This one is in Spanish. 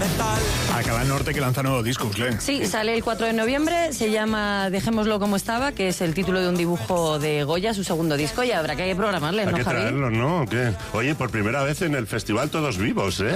metal. Acaba el Norte que lanza nuevo disco, Glenn. Sí, sale el 4 de noviembre, se llama Dejémoslo como estaba, que es el título de un dibujo de Goya, su segundo disco, y habrá que programarle, ¿no, Hay que Javi? traerlo, ¿no? ¿O qué? Oye, por primera vez en el festival Todos Vivos, ¿eh?